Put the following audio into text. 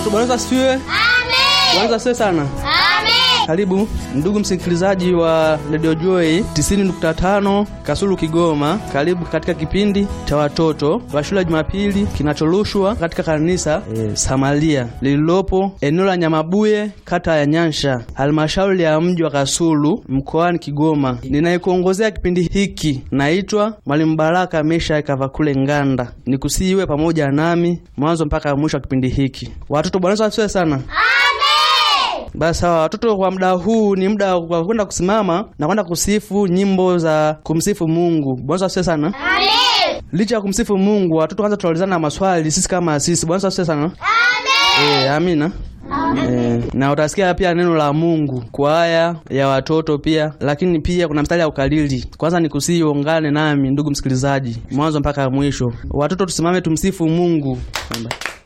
Watoto Bwana asifiwe. Amen. Bwana asifiwe sana. Amen. Karibu ndugu msikilizaji wa Radio Joy 90.5 Kasulu Kigoma. Karibu katika kipindi cha watoto wa shule ya Jumapili kinachorushwa katika kanisa Samaria lililopo eneo la Nyamabuye, kata ya Nyansha, halmashauri ya mji wa Kasulu, mkoani Kigoma. Ninayekuongozea kipindi hiki naitwa Mwalimu Baraka Mesha Kavakule Nganda. Nikusiiwe pamoja nami mwanzo mpaka mwisho wa kipindi hiki. Watoto Bwana asifiwe sana. Basi sawa, watoto, kwa muda huu ni muda wa kwenda kusimama na kwenda kusifu nyimbo za kumsifu Mungu. Bwana asifiwe sana. Amen. Licha ya kumsifu Mungu, watoto kwanza tutaulizana maswali sisi kama sisi. Bwana asifiwe sana. Amen. Amina. Na utasikia pia neno la Mungu kwa aya ya watoto pia, lakini pia kuna mstari ya ukalili. Kwanza nikusihi ungane nami ndugu msikilizaji mwanzo mpaka mwisho. Watoto tusimame tumsifu Mungu.